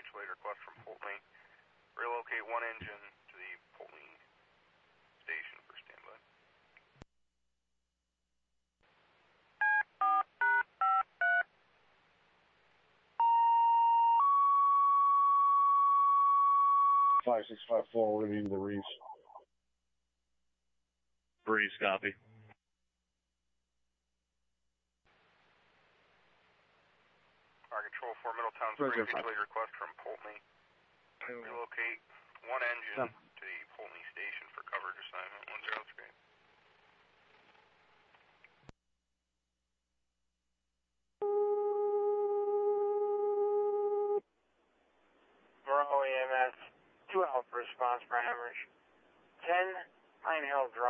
actually request from Poultney. Relocate one engine to the Poultney station for standby. Five 654 forwarding the Reese. Breeze, copy. Control 4 Middletown Springs, utility request from Poultney. Relocate one engine to the Poultney station for coverage assignment 103. Bravo EMS, 2 Alpha response parameters. 10 Pine Hill Drive.